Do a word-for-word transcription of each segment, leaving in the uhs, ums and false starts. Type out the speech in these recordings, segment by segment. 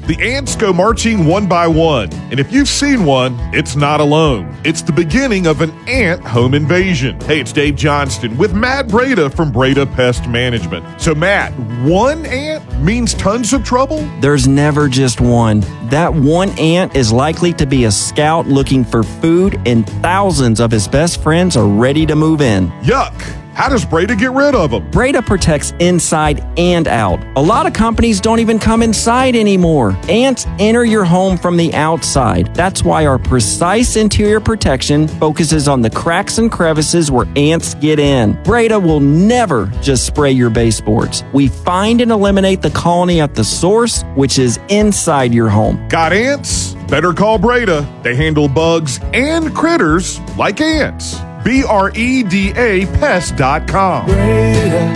The ants go marching one by one, and if you've seen one, it's not alone. It's the beginning of an ant home invasion. Hey, it's Dave Johnston with Matt Breda from Breda Pest Management. So, Matt, one ant means tons of trouble? There's never just one. That one ant is likely to be a scout looking for food, and thousands of his best friends are ready to move in. Yuck! How does Breda get rid of them? Breda protects inside and out. A lot of companies don't even come inside anymore. Ants enter your home from the outside. That's why our precise interior protection focuses on the cracks and crevices where ants get in. Breda will never just spray your baseboards. We find and eliminate the colony at the source, which is inside your home. Got ants? Better call Breda. They handle bugs and critters like ants. B R E D A pest dot com. Breda,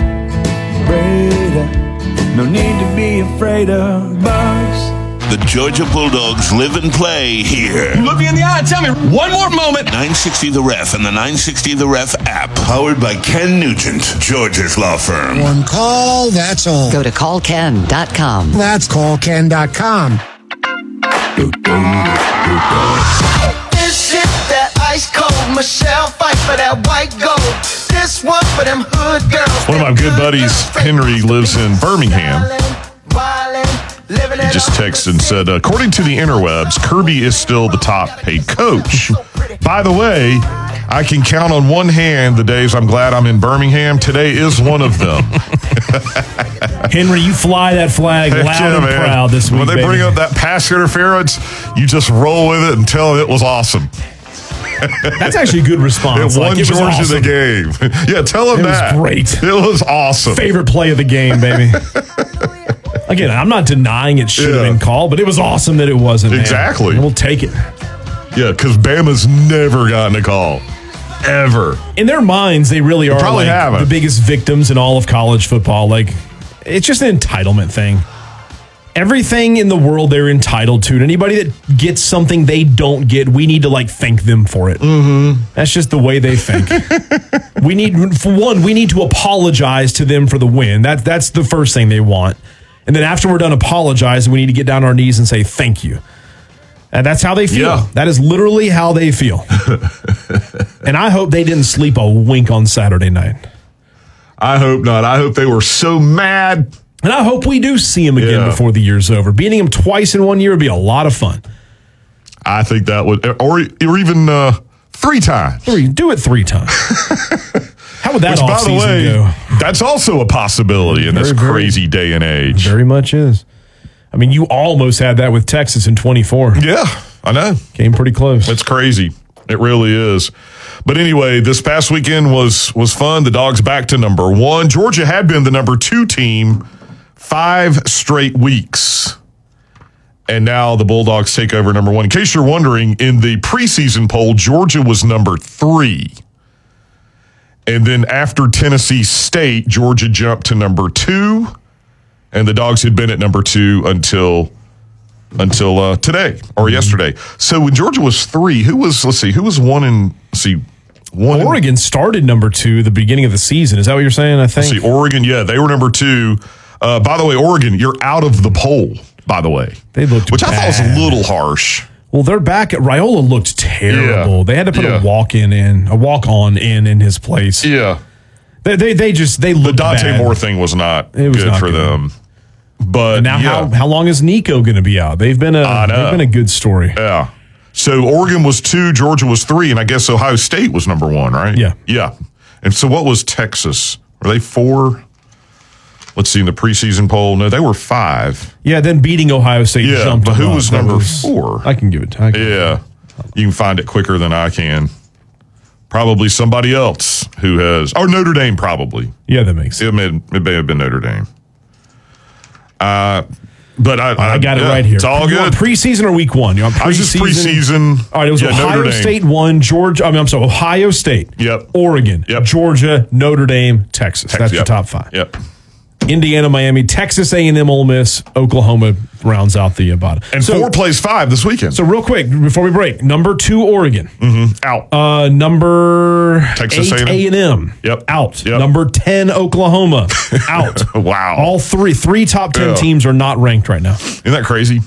Breda, no need to be afraid of bugs. The Georgia Bulldogs live and play here. Look me in the eye and tell me one more moment. nine sixty The Ref and the nine sixty The Ref app. Powered by Ken Nugent, Georgia's law firm. One call, that's all. Go to call ken dot com. That's call ken dot com. This is that ice cold Michelle fight for that white gold. This one for them hood girls. One of my good buddies, Henry, lives in Birmingham. He just texted and said, according to the interwebs, Kirby is still the top paid coach. By the way, I can count on one hand the days I'm glad I'm in Birmingham. Today is one of them. Henry, you fly that flag Heck loud yeah, and man. proud this week, When they baby. bring up that pass interference, you just roll with it and tell them it was awesome. That's actually a good response. It won Like, it was Georgia awesome. the game. Yeah, tell them It was that. great. It was awesome. Favorite play of the game, baby. Again, I'm not denying it should have Yeah. been called, but it was awesome that it wasn't. man. Exactly. And we'll take it. Yeah, because Bama's never gotten a call. Ever. In their minds, they really are probably like haven't. the biggest victims in all of college football. Like, it's just an entitlement thing. Everything in the world they're entitled to. And anybody that gets something they don't get, we need to like thank them for it. Mm-hmm. That's just the way they think. We need, for one, we need to apologize to them for the win. That, that's the first thing they want. And then after we're done apologizing, we need to get down on our knees and say thank you. And that's how they feel. Yeah. That is literally how they feel. And I hope they didn't sleep a wink on Saturday night. I hope not. I hope they were so mad. And I hope we do see him again Yeah. before the year's over. Beating him twice in one year would be a lot of fun. I think that would, or, or even uh, three times. Three, do it three times. How would that Which, by the offseason way, go? that's also a possibility in this Very, very- crazy day and age. Very much is. I mean, you almost had that with Texas in twenty-four. Yeah, I know. Came pretty close. It's crazy. It really is. But anyway, this past weekend was was fun. The Dogs back to number one. Georgia had been the number two team five straight weeks. And now the Bulldogs take over number one. In case you're wondering, in the preseason poll, Georgia was number three. And then after Tennessee State, Georgia jumped to number two. And the Dogs had been at number two until until uh, today or yesterday. So when Georgia was three, who was, let's see, who was one in, let's see, one Oregon in, started number two at the beginning of the season. Is that what you're saying, I think? let's see, Oregon, yeah, they were number two. Uh, by the way, Oregon, you're out of the poll, by the way. They looked Which I thought was bad. a little harsh. Well, they're back. Raiola looked terrible. Yeah. They had to put Yeah. a walk-in in, a walk-on in in his place. Yeah. They they, they just, they The looked Dante bad. Moore thing was not It was good not for good. them. But And now yeah. how, how long is Nico going to be out? They've been a I know. they've been a good story. Yeah. So Oregon was two, Georgia was three, and I guess Ohio State was number one, right? Yeah. Yeah. And so what was Texas? Were they four? Let's see, in the preseason poll. No, they were five. Yeah, then beating Ohio State Yeah, jumped but them who up. was That number four? I can give it. I can Yeah. You can find it quicker than I can. Probably somebody else who has, or Notre Dame probably. Yeah, that makes sense. It may, it may have been Notre Dame. Uh, but I, I got it yeah, right here. It's all You want good. preseason or week one? You want preseason? I was just preseason. All right, it was Yeah, Ohio Notre Dame. State one, Georgia. I mean, I'm sorry, Ohio State. Yep. Oregon. Yep. Georgia, Notre Dame, Texas. That's Yep. your top five. Yep. Indiana, Miami, Texas A and M, Ole Miss, Oklahoma rounds out the uh, bottom. And so, four plays five this weekend. So real quick before we break, number two Oregon, mm-hmm. Out. uh, number Texas eight A and M. A and M, Yep. out. Yep. Number ten Oklahoma, out. Wow. All three, three top ten Yeah. teams are not ranked right now. Isn't that crazy?